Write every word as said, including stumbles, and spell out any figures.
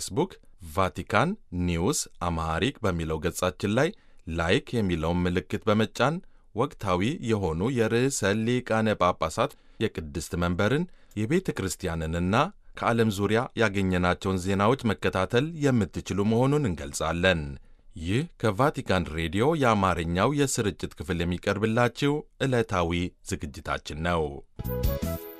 በፌስቡክ ቫቲካን ኒውስ አማሃሪክ በሚለው ገጻችን ላይ ላይክ የሚለውን ምልክት በመጫን ወቅታዊ የሆኑ የርዕሰ ሊቃነ ጳጳሳት የቅድስት መንበርን የቤተ ክርስቲያንንና ከዓለም ዙሪያ ያገኘናቸውን ዜናዎች መከታተል የምትችሉ መሆኑን እንገልጻለን። ይህ ከቫቲካን ሬዲዮ የአማርኛው የስርጭት ክፍል የሚቀርብላችሁ ዕለታዊ ዝግጅታችን ነው።